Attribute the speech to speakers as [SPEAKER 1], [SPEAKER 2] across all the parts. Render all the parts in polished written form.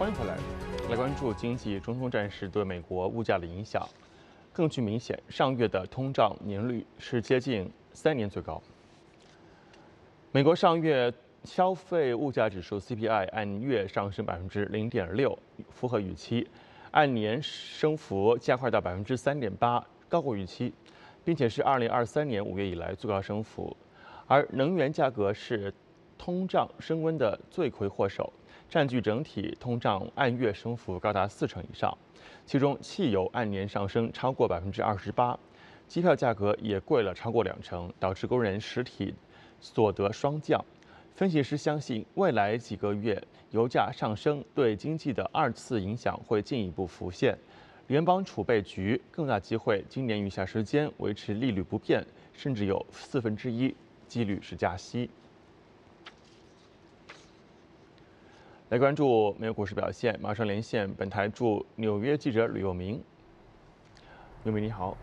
[SPEAKER 1] 欢迎回来，来关注经济中通战事对美国物价的影响。更具明显，上月的通胀年率是接近3年最高。美国上月消费物价指数 CPI 按月上升0.6%，符合预期，按年升幅加快到3.8%，高过预期，并且是2023年5月以来最高升幅。而能源价格是通胀升温的罪魁祸首，占据整体通胀按月升幅高达40%以上，其中汽油按年上升超过28%，机票价格也贵了超过20%，导致工人实体所得双降。分析师相信，未来几个月油价上升对经济的2次影响会进一步浮现。联邦储备局更大机会今年余下时间维持利率不变，甚至有1/4几率是加息。来关注美国股市表现，马上连线本台驻纽约记者吕佑明。佑明你好。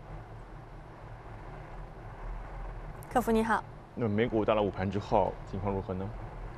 [SPEAKER 2] 客服你好。
[SPEAKER 1] 那美股到了午盘之后，情况如何呢？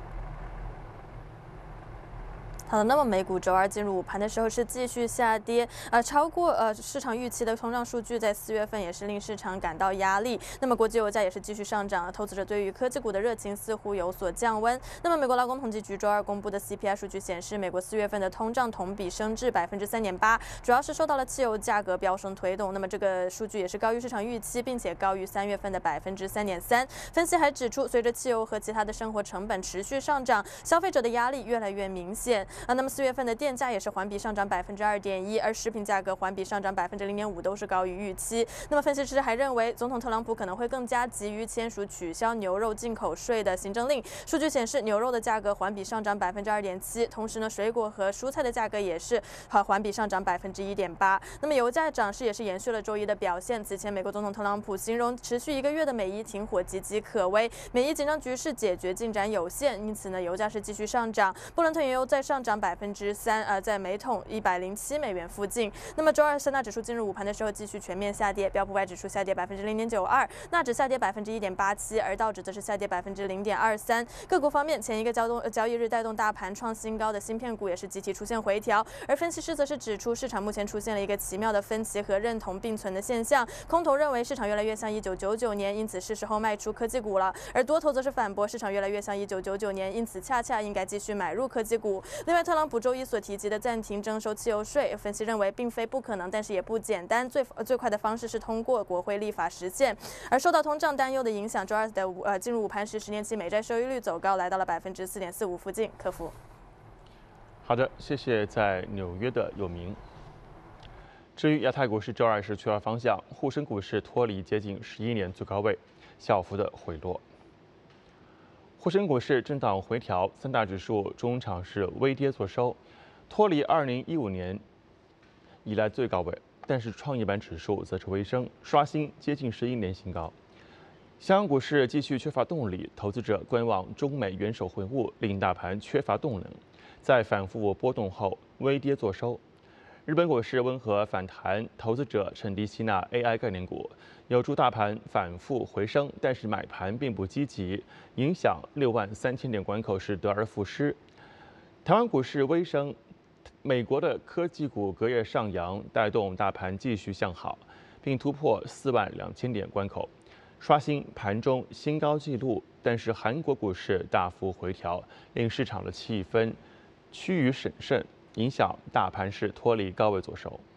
[SPEAKER 2] 好的，那么美股周二进入午盘的时候是继续下跌，超过市场预期的通胀数据在4月份也是令市场感到压力。那么国际油价也是继续上涨，投资者对于科技股的热情似乎有所降温。那么美国劳工统计局周二公布的 CPI 数据显示，美国4月份的通胀同比升至3.8%，主要是受到了汽油价格飙升推动。那么这个数据也是高于市场预期，并且高于3月份的3.3%。分析还指出，随着汽油和其他的生活成本持续上涨，消费者的压力越来越明显。那么4月份的电价也是环比上涨2.1%，而食品价格环比上涨0.5%，都是高于预期。那么分析师还认为，总统特朗普可能会更加急于签署取消牛肉进口税的行政令。数据显示，牛肉的价格环比上涨2.7%，同时呢，水果和蔬菜的价格也是环比上涨1.8%。那么油价涨势也是延续了周一的表现。此前，美国总统特朗普形容持续1个月的美伊停火岌岌可危，美伊紧张局势解决进展有限，因此呢，油价是继续上涨。布伦特原油在上涨3%，在每桶107美元附近。那么周二三大指数进入午盘的时候继续全面下跌，标普500指数下跌0.92%，纳指下跌1.87%，而道指则是下跌0.23%。个股方面，前一个交易日带动大盘创新高的芯片股也是集体出现回调，而分析师则是指出，市场目前出现了一个奇妙的分歧和认同并存的现象。空头认为市场越来越像1999年，因此是时候卖出科技股了；而多头则是反驳市场越来越像1999年，因此恰恰应该继续买入科技股。另外，特朗普周一所提及的暂停征收汽油税，分析认为并非不可能，但是也不简单。最快的方式是通过国会立法实现。而受到通胀担忧的影响，周二的进入午盘时，10年期美债收益率走高，来到了4.45%附近。客服。
[SPEAKER 1] 好的，谢谢在纽约的友明。至于亚太股市，周二是缺乏方向，沪深股市脱离接近11年最高位，小幅的回落。沪深股市震荡回调，三大指数中场是微跌作收，脱离2015年以来最高位，但是创业板指数则是微升，刷新接近11年新高。香港股市继续缺乏动力，投资者观望中美元首会晤，令大盘缺乏动能，在反复波动后微跌作收。日本股市温和反弹，投资者趁低吸纳 AI 概念股，有助大盘反复回升，但是买盘并不积极，影响63000点关口是得而复失。台湾股市微升，美国的科技股隔夜上扬，带动大盘继续向好，并突破42000点关口，刷新盘中新高纪录。但是韩国股市大幅回调，令市场的气氛趋于审慎，影响大盘是脱离高位作收。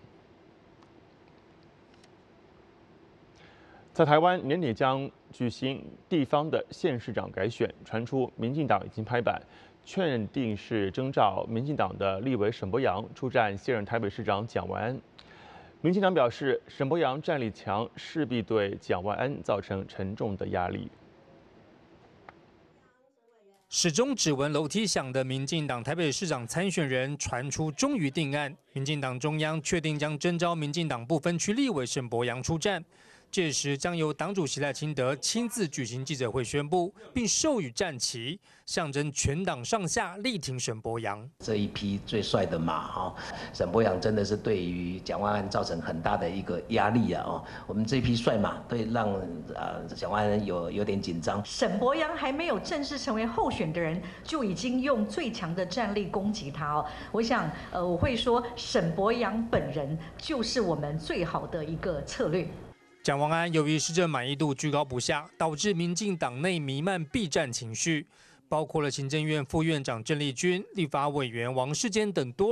[SPEAKER 1] 在台湾年底将举行地方的县市长改选，传出民进党已经拍板，确定是征召民进党的立委沈伯洋出战现任台北市长蒋万安。民进党表示，沈伯洋战力强，势必对蒋万安造成沉重的压力。
[SPEAKER 3] 始终只闻楼梯响的民进党台北市长参选人传出终于定案，民进党中央确定将征召民进党不分区立委沈伯洋出战。 届时将由党主席赖清德亲自举行记者会宣布，并授予战旗，象征全党上下力挺沈伯洋。
[SPEAKER 4] 这一匹最帅的马沈伯洋真的是对于蒋万安造成很大的一个压力啊我们这匹帅马对让蒋万安有点紧张。
[SPEAKER 5] 沈伯洋还没有正式成为候选的人，就已经用最强的战力攻击他我想我会说沈伯洋本人就是我们最好的一个策略。
[SPEAKER 3] 蒋万安由于施政满意度居高不下，导致民进党内弥漫避战情绪，包括了行政院副院长郑丽君、立法委员王世坚等多